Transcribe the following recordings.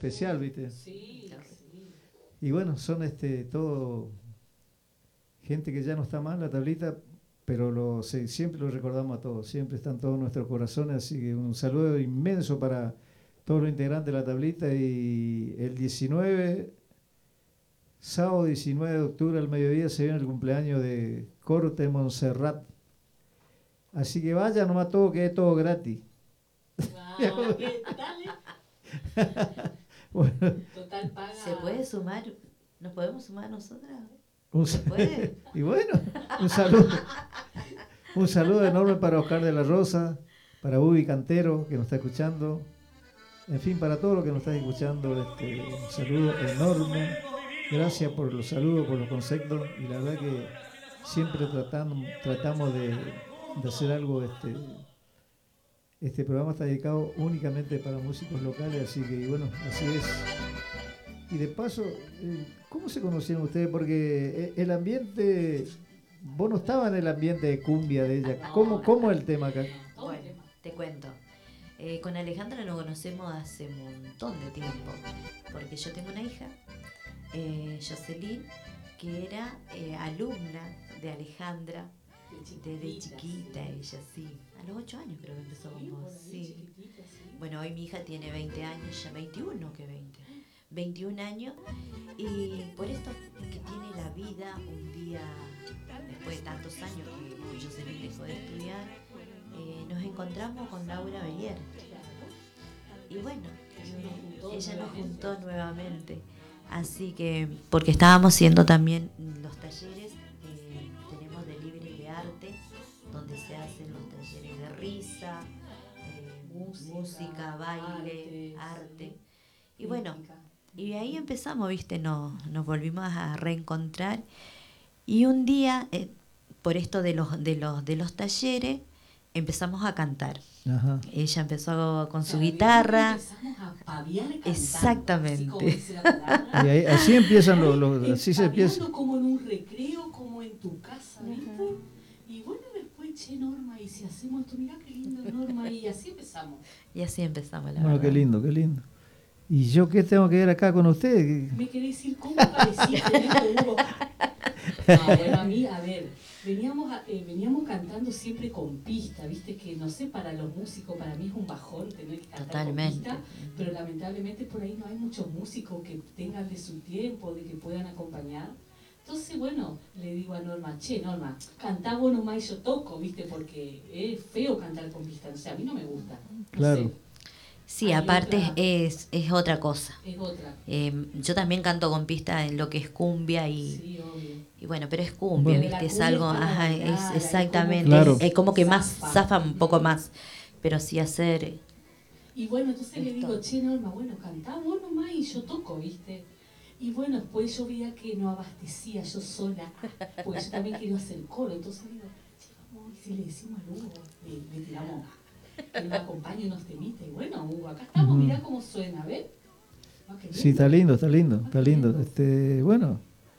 especial, ¿viste? Sí, sí. Y bueno, son todo gente que ya no está más en la tablita, pero siempre lo recordamos a todos, siempre están todos nuestros corazones, así que un saludo inmenso para todos los integrantes de la tablita y el 19, sábado 19 de octubre al mediodía se viene el cumpleaños de Corte Montserrat. Así que vaya nomás todo, que es todo gratis. Ah, ¿qué tal? Bueno, Total paga. ¿Se puede sumar? ¿Nos podemos sumar nosotras? ¿Se puede? Y bueno, un saludo. Un saludo enorme para Oscar de la Rosa, para Ubi Cantero, que nos está escuchando. En fin, para todos los que nos están escuchando, un saludo enorme. Gracias por los saludos, por los conceptos. Y la verdad que siempre tratamos de hacer algo. Este programa está dedicado únicamente para músicos locales, así que bueno, así es. Y de paso, ¿cómo se conocieron ustedes? Porque el ambiente, vos no estabas en el ambiente de cumbia de ella. ¿Cómo es el tema acá? Bueno, te cuento. Con Alejandra nos conocemos hace un montón de tiempo, porque yo tengo una hija, Jocelyn, que era alumna de Alejandra desde chiquita, ella sí. A los 8 años creo que empezó con vos. Sí. Bueno, hoy mi hija tiene 20 años, ya 21 que 20. 21 años, y por esto que tiene la vida un día, después de tantos años que Jocelyn dejó de estudiar, nos encontramos con Laura Bellier. Y bueno, ella nos juntó nuevamente. Así que, porque estábamos haciendo también los talleres, tenemos delivery de arte, donde se hacen los talleres de risa, música, baile, arte. Y bueno, y ahí empezamos, ¿viste? Nos volvimos a reencontrar. Y un día, por esto de los talleres, empezamos a cantar. Ajá. Ella empezó con su guitarra. Empezamos a paviar cantando. Exactamente. Así como dice la palabra. Y así empiezan así se empieza. Paviando como en un recreo, como en tu casa, ¿viste? Y bueno, después, che, Norma, y si hacemos esto, mirá qué lindo, Norma, y así empezamos. Y así empezamos, la Bueno, verdad. qué lindo, qué lindo. ¿Y yo qué tengo que ver acá con usted? ¿Me querés decir cómo apareciste en esto, Hugo? No, bueno, a mí, a ver, veníamos cantando siempre con pista, viste que, no sé, para los músicos, para mí es un bajón tener que cantar Totalmente. con pista, pero lamentablemente por ahí no hay muchos músicos que tengan de su tiempo, de que puedan acompañar. Entonces, bueno, le digo a Norma, che, Norma, cantá vos nomás y yo toco, viste, porque es feo cantar con pista, o sea, a mí no me gusta. No Claro. sé. Sí, Hay aparte otra. es otra cosa. Es otra. Yo también canto con pista en lo que es cumbia Sí, obvio. y bueno, pero es cumbia, Bueno. ¿viste? La Es cumbia algo, es para ajá, bailar, es exactamente, Claro. es como que más Zafa. zafa un poco más, pero sí hacer. Y bueno, entonces le digo, Esto. che, Norma, bueno, cantá vos nomás y yo toco, ¿viste? Y bueno, después yo veía que no abastecía yo sola, porque yo también quería hacer coro. Entonces digo, che, vamos, y si le decimos al Hugo, le tiramos que nos acompañe unos temitas. Y bueno, Hugo, acá estamos, mirá cómo suena, ¿ves? Ah, qué Sí, está lindo, está lindo, Ah, está qué lindo. lindo. Bueno,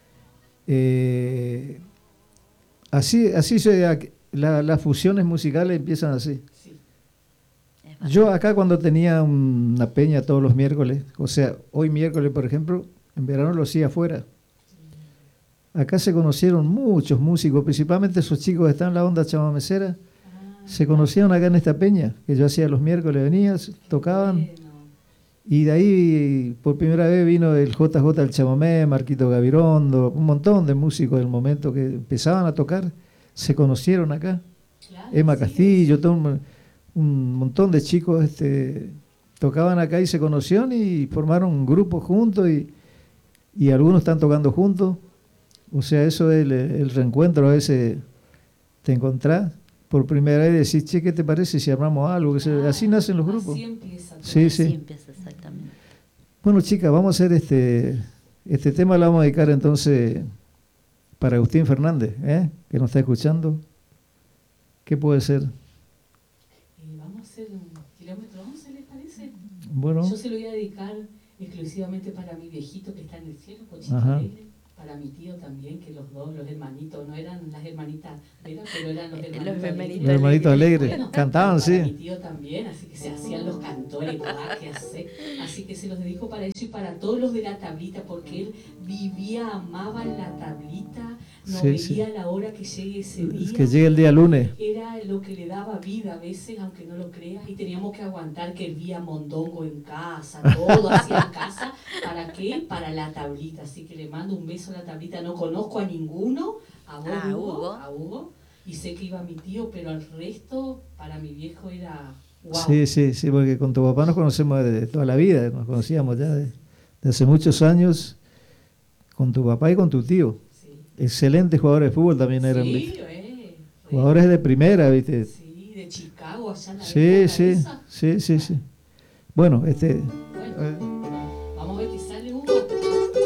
así las fusiones musicales empiezan así. Sí. Es verdad. Yo acá cuando tenía una peña todos los miércoles, o sea, hoy miércoles por ejemplo, en verano lo hacía afuera. Acá se conocieron muchos músicos, principalmente esos chicos que están en la onda chamamecera, se conocieron acá en esta peña, que yo hacía los miércoles, venían, tocaban, Bueno. y de ahí por primera vez vino el JJ del chamamé, Marquito Gavirondo, un montón de músicos del momento que empezaban a tocar, se conocieron acá. Claro, Emma sí, Castillo, todo un montón de chicos tocaban acá y se conocieron y formaron un grupo juntos y algunos están tocando juntos. O sea, eso es el reencuentro, a veces te encontrás por primera vez y decís, che, ¿qué te parece si armamos algo? Así nacen los grupos. Así empieza todo. Sí, Así sí. empieza exactamente. Bueno, chicas, vamos a hacer este tema, lo vamos a dedicar entonces para Agustín Fernández, que nos está escuchando. ¿Qué puede ser? Vamos a hacer un kilómetro 11, ¿les parece? Bueno, Yo se lo voy a dedicar exclusivamente para mi viejito que está en el cielo, Pochito ajá. Alegre. para mi tío también, que los dos, los hermanitos, no eran las hermanitas Vera, pero eran los hermanitos Los hermanitos Los hermanitos alegres, Bueno, cantaban, para mi sí. tío también, así que se hacían los cantores, ¿qué hacer? Así que se los dedico para eso y para todos los de la tablita, porque él vivía, amaba la tablita, no Sí, sí. veía la hora que llegue ese día. Que llegue el día lunes. Era lo que le daba vida a veces, aunque no lo creas, y teníamos que aguantar que hervía mondongo en casa, todo hacía en casa. ¿Para qué? Para la tablita. Así que le mando un beso a la tablita. No conozco a ninguno, a vos, a Hugo, y sé que iba mi tío, pero al resto, para mi viejo era wow. Sí, sí, sí, porque con tu papá nos conocemos de toda la vida, nos conocíamos ya de hace muchos años, con tu papá y con tu tío. Sí. Excelentes jugadores de fútbol también eran, Sí, ¿viste? Jugadores de primera, ¿viste? Sí, de Chicago, allá en la Sí, época sí, esa. sí, sí, sí. Bueno, Bueno.